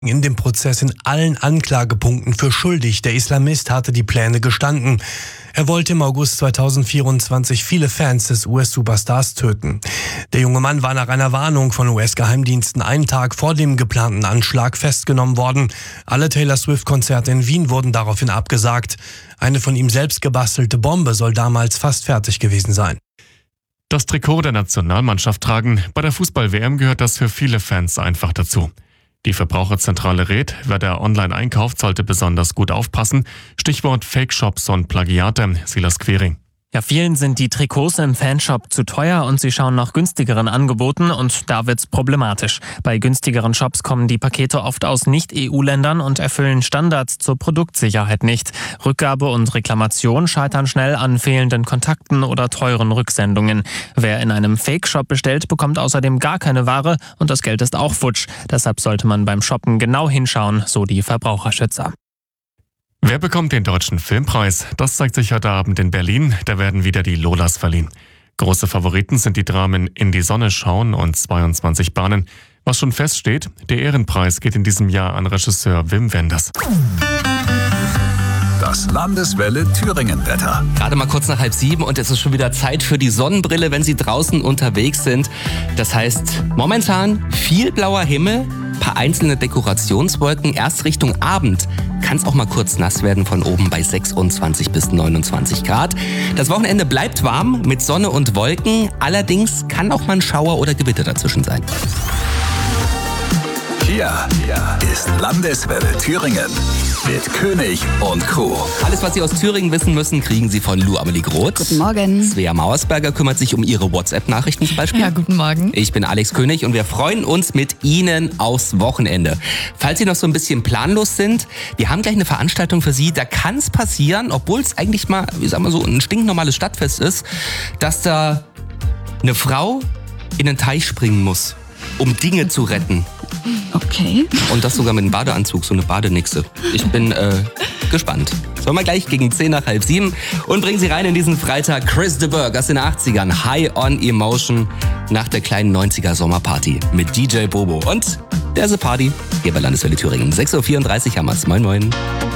In dem Prozess in allen Anklagepunkten für schuldig. Der Islamist hatte die Pläne gestanden. Er wollte im August 2024 viele Fans des US-Superstars töten. Der junge Mann war nach einer Warnung von US-Geheimdiensten einen Tag vor dem geplanten Anschlag festgenommen worden. Alle Taylor Swift-Konzerte in Wien wurden daraufhin abgesagt. Eine von ihm selbst gebastelte Bombe soll damals fast fertig gewesen sein. Das Trikot der Nationalmannschaft tragen. Bei der Fußball-WM gehört das für viele Fans einfach dazu. Die Verbraucherzentrale rät, wer da online einkauft, sollte besonders gut aufpassen. Stichwort Fake-Shops und Plagiate. Silas Quering. Ja, vielen sind die Trikots im Fanshop zu teuer und sie schauen nach günstigeren Angeboten und da wird's problematisch. Bei günstigeren Shops kommen die Pakete oft aus Nicht-EU-Ländern und erfüllen Standards zur Produktsicherheit nicht. Rückgabe und Reklamation scheitern schnell an fehlenden Kontakten oder teuren Rücksendungen. Wer in einem Fake-Shop bestellt, bekommt außerdem gar keine Ware und das Geld ist auch futsch. Deshalb sollte man beim Shoppen genau hinschauen, so die Verbraucherschützer. Wer bekommt den Deutschen Filmpreis? Das zeigt sich heute Abend in Berlin. Da werden wieder die Lolas verliehen. Große Favoriten sind die Dramen In die Sonne schauen und 22 Bahnen. Was schon feststeht, der Ehrenpreis geht in diesem Jahr an Regisseur Wim Wenders. Das Landeswelle Thüringen-Wetter. Gerade mal kurz nach 6:30 und es ist schon wieder Zeit für die Sonnenbrille, wenn Sie draußen unterwegs sind. Das heißt, momentan viel blauer Himmel, paar einzelne Dekorationswolken. Erst Richtung Abend kann es auch mal kurz nass werden von oben bei 26 bis 29 Grad. Das Wochenende bleibt warm mit Sonne und Wolken. Allerdings kann auch mal ein Schauer oder Gewitter dazwischen sein. Hier ist Landeswelle Thüringen mit König und Crew. Alles, was Sie aus Thüringen wissen müssen, kriegen Sie von Lou Amelie Groth. Guten Morgen. Svea Mauersberger kümmert sich um Ihre WhatsApp-Nachrichten zum Beispiel. Ja, guten Morgen. Ich bin Alex König und wir freuen uns mit Ihnen aufs Wochenende. Falls Sie noch so ein bisschen planlos sind, wir haben gleich eine Veranstaltung für Sie. Da kann es passieren, obwohl es eigentlich mal, ich sag mal so, ein stinknormales Stadtfest ist, dass da eine Frau in den Teich springen muss, um Dinge zu retten. Okay. Und das sogar mit einem Badeanzug, so eine Badenixe. Ich bin gespannt. Sollen wir gleich gegen 10 nach 6:30 und bringen Sie rein in diesen Freitag Chris de Burgh aus den 80ern. High on Emotion nach der kleinen 90er Sommerparty mit DJ Bobo. Und there's a Party hier bei Landeswelle Thüringen. 6:34 Uhr haben wir's. Moin, moin.